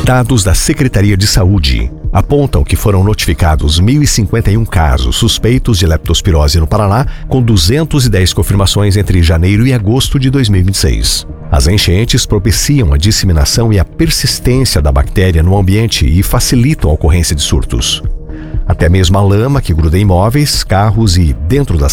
Dados da Secretaria de Saúde apontam que foram notificados 1.051 casos suspeitos de leptospirose no Paraná, com 210 confirmações entre janeiro e agosto de 2026. As enchentes propiciam a disseminação e a persistência da bactéria no ambiente e facilitam a ocorrência de surtos. Até mesmo a lama que gruda em móveis, carros e dentro das